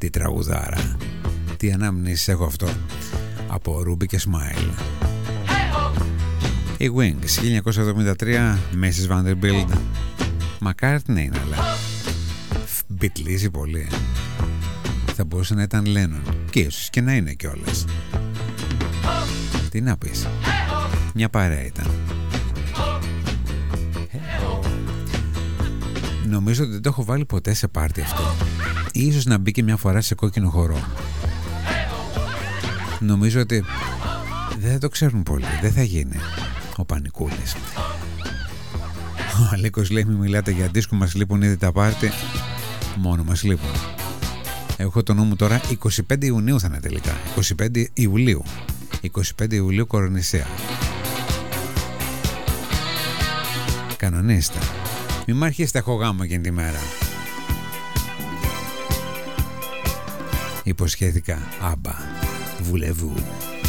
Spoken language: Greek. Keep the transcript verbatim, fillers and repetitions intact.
Τι τραγουδάρα. Τι ανάμνηση έχω αυτό. Από Ruby και Smile. Οι Wings χίλια εννιακόσια εβδομήντα τρία, Missus Vanderbilt. McCartney είναι, αλλά μπιτλίζει πολύ. Θα μπορούσε να ήταν Lennon. Και ίσως και να είναι κιόλας. Τι να πεις. Μια παρέα ήταν. Νομίζω ότι δεν το έχω βάλει ποτέ σε πάρτι αυτό. Ίσως να μπήκε μια φορά σε κόκκινο χορό. Νομίζω ότι δεν το ξέρουν πολύ. Δεν θα γίνει ο Πανικούλης. Ο Αλίκος λέει μη μιλάτε για δίσκο, μας λείπουν ήδη τα πάρτι. Μόνο μας λείπουν. Έχω το νου μου τώρα, είκοσι πέντε Ιουνίου θα είναι τελικά. είκοσι πέντε Ιουλίου. είκοσι πέντε Ιουλίου Κορονησία. Κανονίστε. Μη μ' αρχίσετε, έχω γάμο εκείνη τη μέρα. Υποσχέθηκα. Άμπα. Βουλεβού.